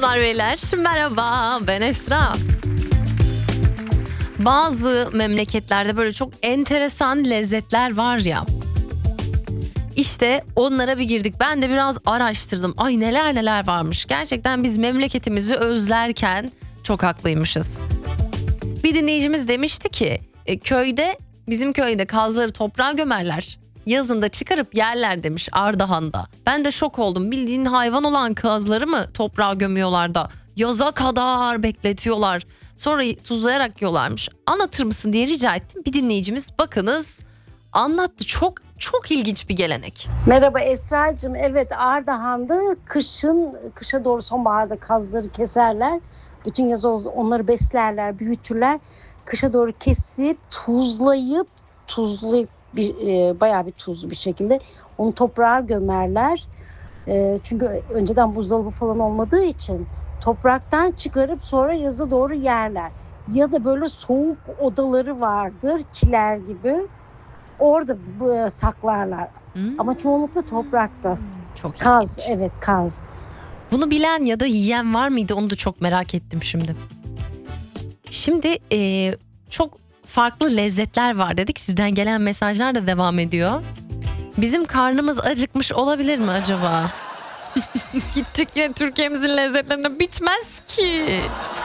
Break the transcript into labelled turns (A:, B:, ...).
A: Hanımlar beyler merhaba, ben Esra. Bazı memleketlerde böyle çok enteresan lezzetler var ya. İşte onlara bir girdik. Ben de biraz araştırdım. Ay neler neler varmış. Gerçekten biz memleketimizi özlerken çok haklıymışız. Bir dinleyicimiz demişti ki bizim köyde kazları toprağa gömerler. Yazında çıkarıp yerler demiş Ardahan'da. Ben de şok oldum. Bildiğin hayvan olan kazları mı toprağa gömüyorlar da yaza kadar bekletiyorlar. Sonra tuzlayarak yiyorlarmış. Anlatır mısın diye rica ettim. Bir dinleyicimiz bakınız anlattı. Çok ilginç bir gelenek.
B: Merhaba Esra'cığım. Evet, Ardahan'da kışa doğru sonbaharda kazları keserler. Bütün yaz onları beslerler, büyütürler. Kışa doğru kesip tuzlayıp bayağı bir tuzlu bir şekilde onu toprağa gömerler. Çünkü önceden buzdolabı falan olmadığı için topraktan çıkarıp sonra yaza doğru yerler. Ya da böyle soğuk odaları vardır, kiler gibi. Orada saklarlar. Ama çoğunlukla toprakta.
A: Çok
B: Kaz,
A: ilginç.
B: evet kaz.
A: Bunu bilen ya da yiyen var mıydı onu da çok merak ettim şimdi. Şimdi çok farklı lezzetler var dedik. Sizden gelen mesajlar da devam ediyor. Bizim karnımız acıkmış olabilir mi acaba? Gittik yine Türkiye'mizin lezzetlerine bitmez ki.